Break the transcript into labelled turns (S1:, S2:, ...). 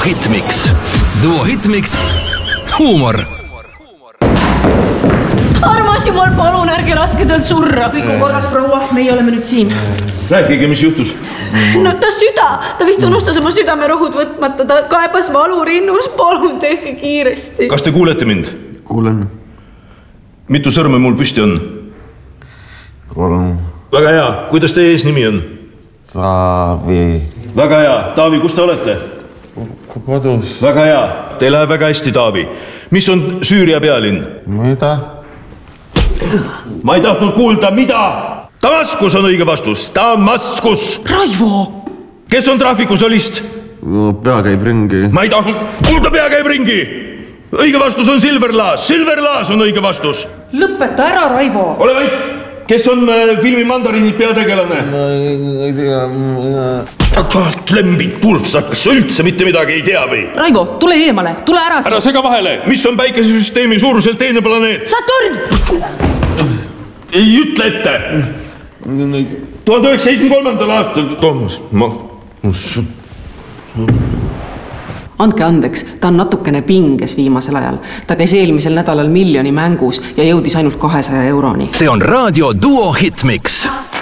S1: Hitmix. Duo Hitmix. Huumor.
S2: Armas jumal, palun, ärge laske tal surra. Kõik on korras, proua, meie oleme nüüd siin.
S3: Rääkige, mis juhtus?
S2: No ta süda, ta vist unustas oma südamerohud võtmata, ta kaebas valurinnus, palun tehke kiiresti.
S3: Kas te kuulete mind?
S4: Kuulen.
S3: Mitu sõrme mul püsti on?
S4: 3.
S3: Väga hea, kuidas teie eesnimi on?
S4: Taavi.
S3: Väga hea, Taavi, kus te olete?
S4: Kodus.
S3: Väga hea, teil läheb väga hästi, Taavi. Mis on Süüria pealinn?
S4: Mida?
S3: Ma ei tahtnud kuulda, mida? Damaskus on õige vastus. Damaskus.
S2: Raivo!
S3: Kes on trahvikusolist?
S4: Pea käib ringi.
S3: Ma ei tahtnud kuulda, pea käib ringi. Õige vastus on Silverlaas. Silverlaas on õige vastus.
S2: Lõpeta ära, Raivo!
S3: Ole vait! Kes on filmi Mandariinid peategelane?
S4: Ma ei tea.
S3: Lembid pulsa, kas sa üldse mitte midagi ei tea või?
S2: Raivo, tule eemale, tule ära!
S3: Ära sega vahele, mis on päikesesüsteemi suuruselt teine planeet?
S2: Saturn!
S3: Ei ütle ette! 1973. aastal, Toomas,
S5: Andke andeks, ta on natukene pinges viimasel ajal. Ta käis eelmisel nädalal 1 000 000 mängus ja jõudis ainult 200 euroni.
S1: See on raadio Duo Hitmix.